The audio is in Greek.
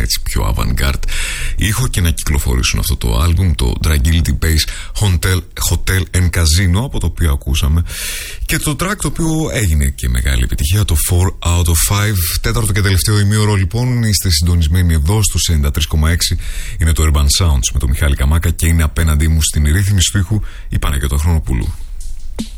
έτσι πιο avant-garde ήχο και να κυκλοφορήσουν αυτό το άλμπουμ, το Tranquility Base Hotel and Casino, από το οποίο ακούσαμε και το track το οποίο έγινε και μεγάλη επιτυχία, το 4 out of 5. Τέταρτο και τελευταίο ημίωρο λοιπόν, είστε συντονισμένοι εδώ στους 93,6. Είναι το Urban Sounds με τον Μιχάλη Καμάκα και είναι απέναντί μου στην ρύθμιση του ήχου η Παναγιώτα Χρονοπούλου.